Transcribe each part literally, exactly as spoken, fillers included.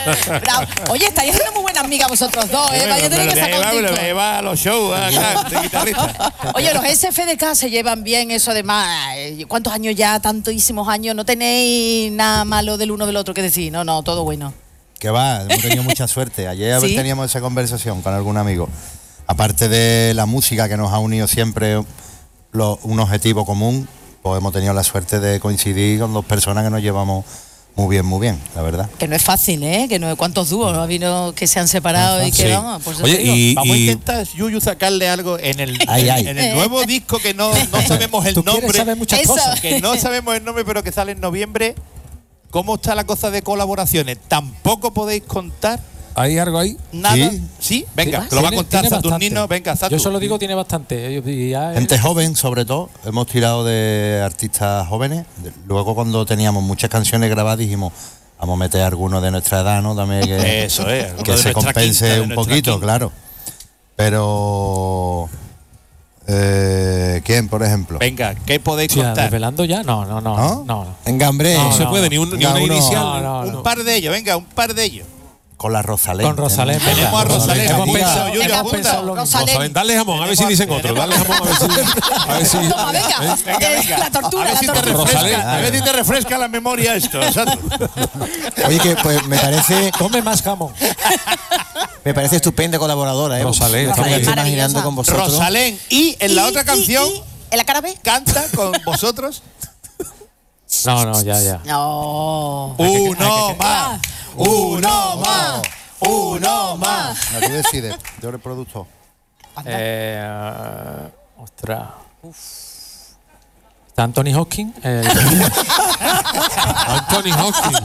Bravo. Oye, estáis haciendo muy buenas amigas vosotros dos, ¿eh? Vaya a tener que sacar un disco. Me lleva a los shows acá, de guitarrista. Oye, los S F D K se llevan bien, eso además. ¿Cuántos años ya? Tantísimos años. ¿No tenéis nada malo del uno del otro que decir? No, no, todo bueno. Que va, hemos tenido mucha suerte. Ayer ¿Sí? teníamos esa conversación con algún amigo. Aparte de la música que nos ha unido siempre lo, un objetivo común, pues hemos tenido la suerte de coincidir con dos personas que nos llevamos muy bien, muy bien, la verdad. Que no es fácil, ¿eh? Que no, ¿cuántos dúos no ha habido que se han separado y que sí. vamos? Pues Oye, y, vamos y... a intentar, Yuyu, sacarle algo en el, ay, ay. En el nuevo disco que no, no sabemos el ¿Tú nombre. Saber muchas Eso. cosas. Que no sabemos el nombre, pero que sale en noviembre. ¿Cómo está la cosa de colaboraciones? ¿Tampoco podéis contar? ¿Hay algo ahí? Nada. Sí, ¿Sí? Venga, ¿Sí? te lo va a Tiene- contar tiene Saturnino. bastante. Venga, Satu. Yo solo digo tiene bastante. Y ya, Gente joven, sobre todo. Hemos tirado de artistas jóvenes. Luego, cuando teníamos muchas canciones grabadas, dijimos, vamos a meter algunos de nuestra edad, ¿no? También que, Eso es. alguno que de se nuestra compense quinta, de un nuestra poquito, quinta. claro. Pero... Eh, ¿Quién, por ejemplo? Venga, ¿qué podéis Sí, contar? ¿desvelando ya? No, no, no. ¿No? no, no. En Gambré. No, No se no. puede, ni, un, ni Venga, una uno- inicial. No, no, Un no. par de ellos, venga, un par de ellos. Con la Rosalén. Con Rosalén. Tenemos- Tenemos a Rosalén. Hemos aquí, pensado- Yuyu, hemos apunta. pensado lo mismo. Rosalén, Rosalén. dale jamón, a ver si dicen otro. Dale jamón, a ver si. A ver si Toma, venga. Venga, venga. La tortura, a ver la si te tortura. refresca, Rosalén. a ver si te refresca la memoria esto, Satu. Oye, que pues me parece, Come más jamón. me parece estupenda colaboradora, ¿eh? Rosalén, Me está muy estoy bien. imaginando con vosotros. Rosalén. Y en la Y- otra y- canción y- ¿En la cara B? canta con vosotros. No, no, ya, ya. No. Uno más. Uno más. Uno más. No, tú decides, yo eres productor. Eh, uh, ostras. Uf. Está Anthony Hopkins. El... Anthony Hopkins.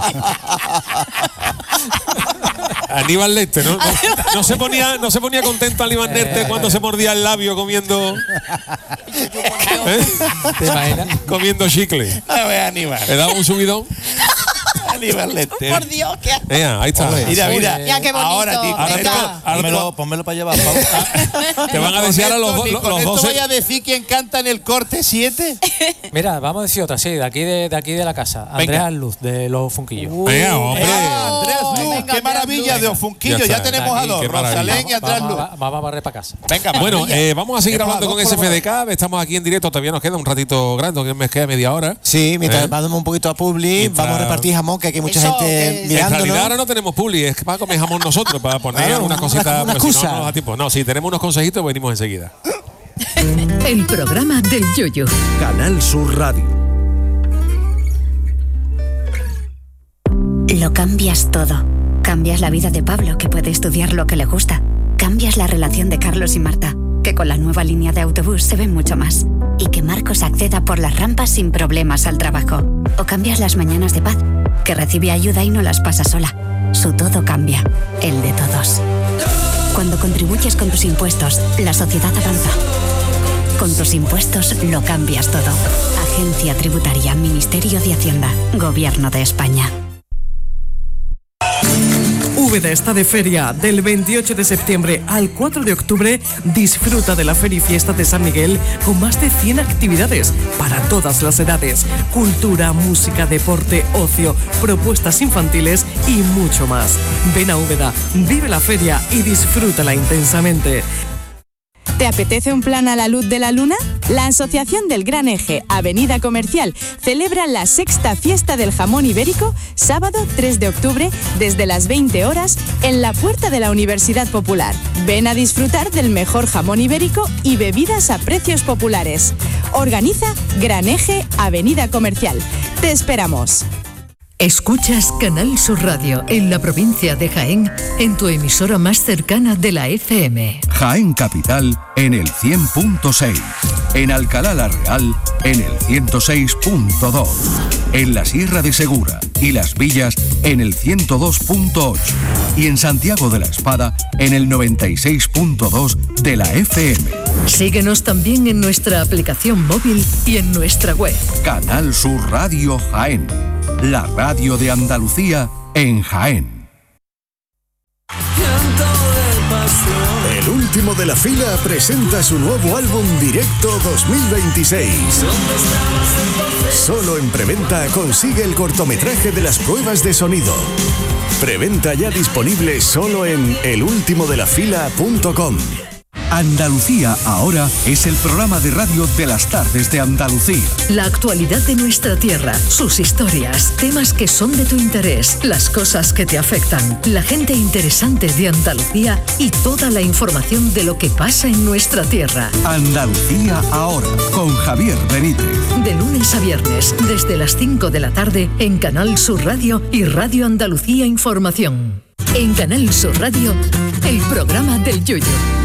Aníbal Lecter, ¿no? No, no se ponía, no se ponía contento Aníbal Lecter cuando se mordía el labio comiendo. ¿Eh? ¿Te imaginas? Comiendo chicle. A ver, Aníbal. Le daba un subidón. Aníbal Lecter. Por Dios, qué Ea, ahí está. Ole. Mira, mira. Mira qué bonito. Ahora, tío, Venga. esto- ahora Pónmelo, pónmelo para llevar, por favor. Te van a desear a los, Con dos esto- con los esto doce. vaya a decir quién canta en el corte siete. Mira, vamos a decir otra, sí, de aquí de, de aquí de la casa. Andrea Luz, de los Funquillos. Venga, hombre. Ah, Andreas Luz, venga, qué Andreas maravilla Luz. de Ofunquillo. Ya Ya, está, tenemos a aquí, dos, qué maravilla. Rosalén y Andrés Vamos, Luz. a- vamos a barrer para casa. Venga, Bueno, maravilla. eh, vamos a seguir Tenemos hablando a con dos S F D K. Estamos aquí en directo, todavía nos queda un ratito grande, que me queda media hora. Sí, mientras ¿Eh? vamos un poquito a Publi, Mientras- vamos a repartir jamón, que aquí hay mucha Eso, gente que- En mirándonos. realidad ahora no tenemos publi, es para comer jamón nosotros, para poner Claro, algunas una- cositas. una pero si no, excusa. no nos da tiempo. No, sí, tenemos unos consejitos y venimos enseguida. El programa del Yoyo. Canal Sur Radio. Lo cambias todo. Cambias la vida de Pablo, que puede estudiar lo que le gusta. Cambias la relación de Carlos y Marta, que con la nueva línea de autobús se ven mucho más. Y que Marcos acceda por las rampas sin problemas al trabajo. O cambias las mañanas de Paz, que recibe ayuda y no las pasa sola. Su todo cambia, el de todos. Cuando contribuyes con tus impuestos, la sociedad avanza. Con tus impuestos lo cambias todo. Agencia Tributaria, Ministerio de Hacienda, Gobierno de España. Úbeda está de feria del veintiocho de septiembre al cuatro de octubre. Disfruta de la Feria y Fiesta de San Miguel con más de cien actividades para todas las edades. Cultura, música, deporte, ocio, propuestas infantiles y mucho más. Ven a Úbeda, vive la feria y disfrútala intensamente. ¿Te apetece un plan a la luz de la luna? La Asociación del Gran Eje, Avenida Comercial, celebra la sexta fiesta del jamón ibérico, sábado tres de octubre, desde las veinte horas, en la puerta de la Universidad Popular. Ven a disfrutar del mejor jamón ibérico y bebidas a precios populares. Organiza Gran Eje, Avenida Comercial. Te esperamos. Escuchas Canal Sur Radio en la provincia de Jaén, en tu emisora más cercana de la F M. Jaén Capital en el cien punto seis. En Alcalá la Real en el ciento seis punto dos. En la Sierra de Segura y Las Villas en el ciento dos punto ocho. Y en Santiago de la Espada en el noventa y seis punto dos de la F M. Síguenos también en nuestra aplicación móvil y en nuestra web. Canal Sur Radio Jaén. La radio de Andalucía en Jaén. El último de la fila presenta su nuevo álbum Directo dos mil veintiséis. Solo en preventa consigue el cortometraje de las pruebas de sonido. Preventa ya disponible solo en el último de la fila punto com. Andalucía Ahora es el programa de radio de las tardes de Andalucía. La actualidad de nuestra tierra, sus historias, temas que son de tu interés, las cosas que te afectan, la gente interesante de Andalucía y toda la información de lo que pasa en nuestra tierra. Andalucía Ahora, con Javier Benítez. De lunes a viernes, desde las cinco de la tarde, en Canal Sur Radio y Radio Andalucía Información. En Canal Sur Radio, el programa del Yoyo.